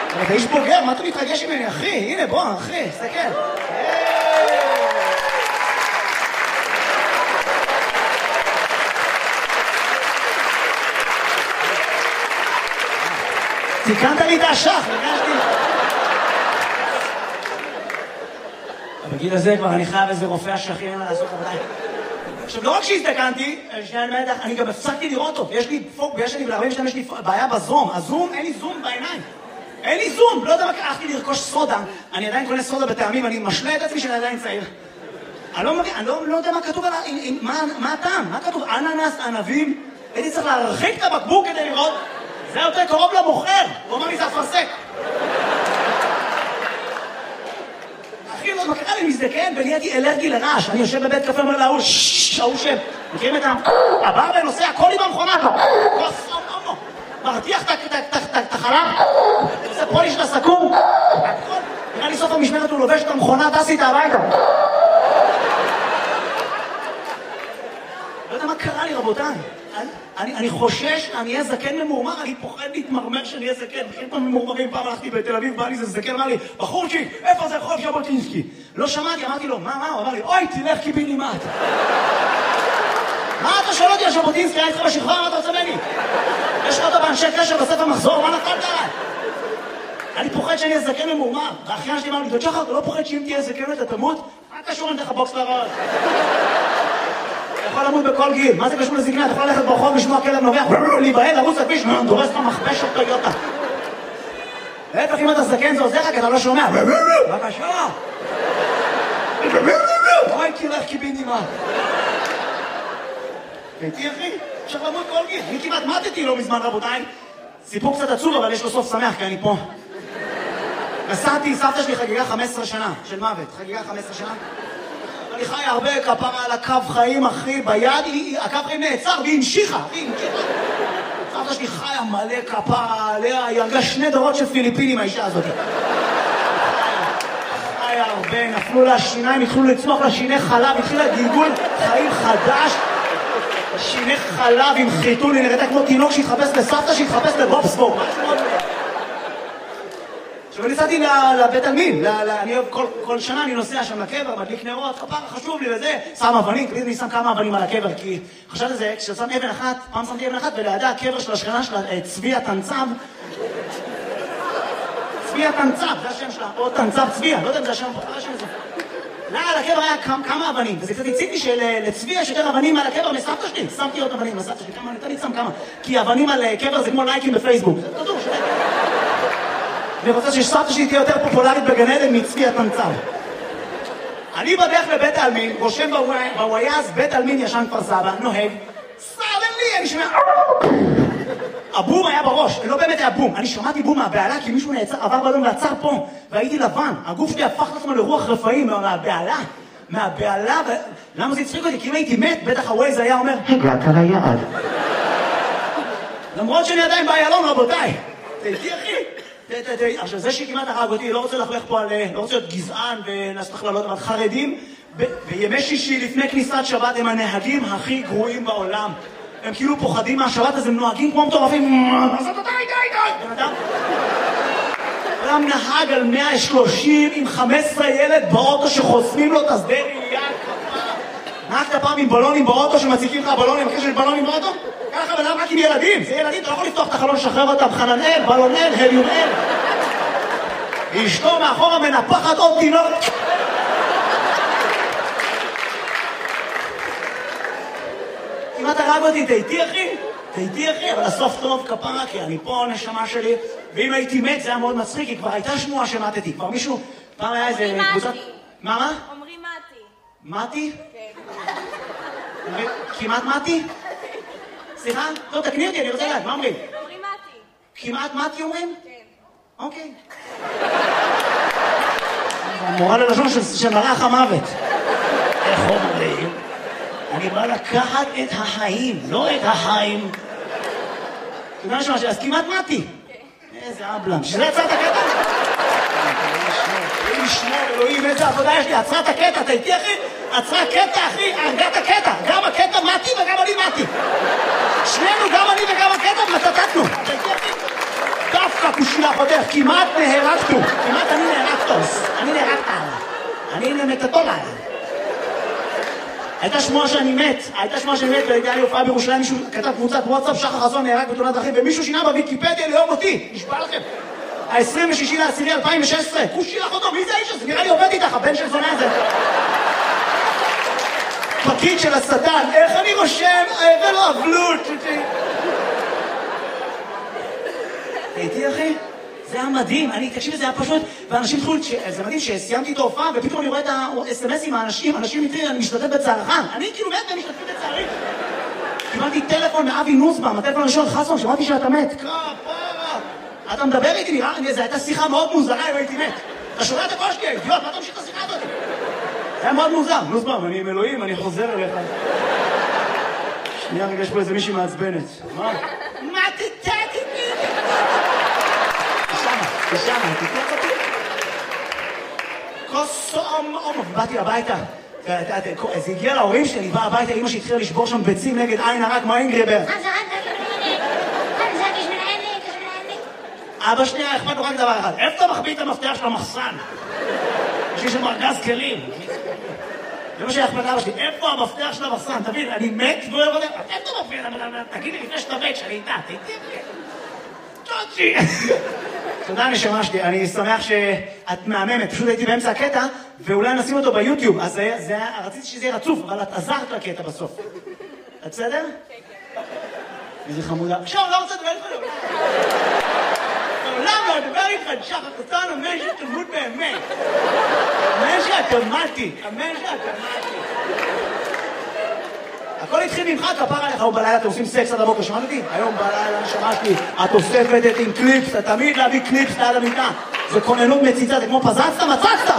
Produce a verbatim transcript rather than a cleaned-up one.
אתה איש בוגר, מה אתה מתרגש ממני, אחי? הנה, בוא, אחי, תסתכל. תיקנת לי את השח, הרגשתי. בגיל הזה כבר אני חייב איזה רופא השחים לעשות עבודה. עכשיו, לא רק שהזדקנתי, אני גם הפסקתי לראות טוב. יש לי פוק, ויש לי ב-ארבעים שתיים, יש לי בעיה בזום. הזום, אין לי זום בעיניים. אין לי זום, לא יודע מה, הלכתי לרכוש סודה. אני עדיין קונה סודה בטעמים, אני משלה את עצמי שאני עדיין צעיר. אני לא מבין, אני לא יודע מה כתוב על ה... מה הטעם? מה כתוב? אננס, ענבים? הייתי צריך להרחיק את הבקבוק כדי לראות. זה יותר קרוב למוכר. הוא אומר לי, זה אפרסק. אחי, לא, מה קרה לי מזדקן ונהייתי אלרגי לרעש. אני יושב בבית קפה, אומר לה, הוא ששש, הוא שם. מכירים את ה... הבא ונוסע, הכל עם המכונה פה. מרתיח את החלב, עושה פוליש לסכו"ם. נראה לי סוף המשמרת הוא לובש את המכונה, טס איתה הביתה. לא יודע מה קרה לי, רבותיי. אני חושש, אני אהיה זקן ממורמר, אני פוחד להתמרמר שאני אהיה זקן. בכלל פעם ממורמרים, פעם הלכתי בתל אביב, בא לי זה זקן, אמר לי, בחורצ'יק, איפה זה רחוב ז'בוטינסקי? לא שמעתי, אמרתי לו, מה, מה? הוא אמר לי, אוי, תלך קיבינימט. מה אתה שואל אותי על ז'בוטינסקי? היה איתך בשכבה, מה אתה רוצה ממני? יש לך אותו באנשי קשר בספר מחזור, מה נפלת עליי? אני פוחד שאני אהיה זקן ממורמר. והאחיין שלי אמר לי, דוד שחר, אתה לא פוחד שאם תהיה זקן אתה תמות? מה קשור אם תלך בוקס לראש? אתה יכול למות בכל גיל, מה זה קשור לזקנה? אתה יכול ללכת ברחוב, לשמוע כלב נובח, להיבהל, לרוץ לכביש, דורס לך מכבש של טויוטה. להפך, אם אתה זקן זה עוזר לך, כי אתה לא שומע. בבקשה. אוי, תלך קיבינימט. הייתי אחי, אפשר למות כל גיל. אני כמעט מתתי לא מזמן, רבותיי. סיפור קצת עצוב, אבל יש לו סוף שמח, כי אני פה. נסעתי, סבתא שלי חגיגה חמש עשרה שנה של מוות. חגיגה חמש עשרה שנה. אני חי הרבה כפרה על הקו חיים, אחי, ביד, הקו חיים נעצר, והיא המשיכה, היא המשיכה. סבתא שלי חיה מלא כפרה עליה, היא הרגה שני דורות של פיליפינים, האישה הזאת. חיה הרבה, נפלו לה שיניים, התחילו לצמוח לה שיני חלב, התחילה גלגול חיים חדש. שיני חלב עם חיתול, היא נראתה כמו תינוק שהתחפש לסבתא, שהתחפש לבובסבורג. עכשיו אני נסעתי לבית עלמין, אני אוהב, כל שנה אני נוסע שם לקבר, מדליק נרות, כפרה חשוב לי וזה, שם אבנים, תמיד אני שם כמה אבנים על הקבר, כי חשבתי זה, כששם אבן אחת, פעם שמתי אבן אחת, ולידה הקבר של השכנה שלה, צבי התנצב, צבי התנצב, זה השם שלה, או תנצב צבי, לא יודע אם זה השם, זה השם הזה. לא, על הקבר היה כמה אבנים, וזה קצת הציג לי שלצבי יש יותר אבנים על הקבר מסבתא שלי, שמתי עוד אבנים לסבתא שלי, כמה, אני שם כמה, כי אבנים על קבר זה כמו לייקים בפייסבוק, זה תדעו, אני רוצה שסבתא שלי תהיה יותר פופולרית בגן עדן מצבי התנצב. אני בדרך לבית העלמין, רושם בוויאז, בית העלמין ישן כפר סבא, נוהג, סעדן לי, אני שומע... הבום היה בראש, לא באמת היה בום. אני שמעתי בום מהבעלה כי מישהו נעצר, עבר בלום ועצר פה, והייתי לבן. הגוף שלי הפך לעצמו לרוח רפאים מהבעלה. מהבעלה, ו... למה זה הצחיק אותי? כי אם הייתי מת, בטח הווייז היה אומר, הגעת ליעד. למרות שאני עדיין באיילון, רבותיי. תהייתי אחי. עכשיו זה שכמעט הרג אותי, לא רוצה לחלך פה על... לא רוצה להיות גזען ולעשות הכללות, אבל חרדים, בימי שישי לפני כניסת שבת הם הנהגים הכי גרועים בעולם. הם כאילו פוחדים מהשבת, אז הם נוהגים כמו מטורפים. אז אתה די, די, די. אדם נהג על מאה ושלושים עם חמישה עשר ילד באוטו שחוסמים לו את השדה ראייה. נהגת פעם עם בלונים באוטו שמציקים לך בלונים, מכיר של בלונים באוטו? ככה בלם רק עם ילדים. זה ילדים, אתה לא יכול לפתוח את החלון, שחרר אותם. חננאל, בלונל, הליומאל. אשתו מאחורה מנפחת עוד תינוק. אם אתה הרג אותי, תהייתי אחי? תהייתי אחי, אבל הסוף טוב כפרה, כי אני פה נשמה שלי, ואם הייתי מת זה היה מאוד מצחיק, כי כבר הייתה שמועה שמתתי, כבר מישהו, פעם היה איזה קבוצת... מה, מה? אומרים מתי. מתי? כן. כמעט מתי? סליחה? לא, תקני אותי, אני רוצה לדעת, מה אומרים? אומרים מתי. כמעט מתי אומרים? כן. אוקיי. המורה ללשון של מלאך המוות. איך אומרים? אני בא לקחת את החיים, לא את החיים. אתה יודע משהו, אז כמעט מתי. איזה אבלם. שזה עצרת הקטע? אלוהים ישמור, אלוהים, איזה עבודה יש לי. עצרת הקטע, אתה איתי אחי? עצרה קטע אחי, הרגת הקטע. גם הקטע מתי וגם אני מתי. שנינו, גם אני וגם הקטע, מצטטנו. אתה איתי אחי? טוב. הקושייה חותך, כמעט נהרגתו, כמעט אני נהרגתוס, אני נהרגת, אני נמתתולה. הייתה שמועה שאני מת, הייתה שמועה שאני מת, והייתה לי הופעה בירושלים, מישהו כתב קבוצת וואטסאפ, שחר חסון נהרג בתאונת דרכים, ומישהו שינה בוויקיפדיה ליום אותי, נשבע לכם. ה-עשרים ושישי לעשירי אלפיים ושש עשרה, כושי לך אותו, מי זה האיש הזה? נראה לי עובד איתך, הבן של זונה הזה. פקיד של השטן, איך אני רושם? איזה לא אבלות. הייתי אחי? זה היה מדהים, אני, תקשיב, זה היה פשוט, ואנשים התחילו, זה מדהים שסיימתי את ההופעה, ופתאום אני רואה את ה-אס אם אס עם האנשים, אנשים איתי, אני משתתף בצערך, אני כאילו מת והם משתתפים בצערי. קיבלתי טלפון מאבי נוסבאום, הטלפון הראשון חסון, שמעתי שאתה מת. כפרה, אתה מדבר איתי, נראה לי, זו הייתה שיחה מאוד מוזרה אם הייתי מת. אתה שומע את הקול שלי, אידיוט, מה אתה ממשיך את השיחה הזאת? זה היה מאוד מוזר, נוסבאום, אני עם אלוהים, אני חוזר אליך. שנייה, רגע, יש פה איזה מישהי מעצבנת. מה? מה תתתי? תשמה, תתלך אותי. כוס אומ אומ, באתי הביתה. זה הגיע להורים שלי, אני בא הביתה, אמא שהתחילה לשבור שם ביצים נגד עין הרק, מה אינגרבר? אבא שנייה, אכפת לו רק דבר אחד. איפה אתה מחביא את המפתח של המחסן? יש לי שם ארגז כלים. זה מה שאכפת אבא שלי, איפה המפתח של המחסן? תבין, אני מת והוא לא יודע, איפה אתה מפתח? תגיד לי לפני שאתה מת, שאני איתה, תגיד לי. צ'וצ'י. תודה נשמה שלי, אני שמח שאת מהממת, פשוט הייתי באמצע הקטע, ואולי נשים אותו ביוטיוב, אז רציתי שזה יהיה רצוף, אבל את עזרת לקטע בסוף. את בסדר? כן. איזה חמודה. עכשיו, לא רוצה לדבר איתך. לעולם לא לדבר איתך, שחר חסון, אמן שתמות באמת. אמן שאת אמרתי, אמן שאת אמרתי. הכל התחיל ממך, כפר עליך, היום בלילה אתם עושים סקס עד הבוקר, שמעת אותי? היום בלילה שמעתי, את אוספת את עם קליפס, אתה תמיד להביא קליפס ליד המיטה. זה כוננות מציצה, זה כמו פזצת, מצצת!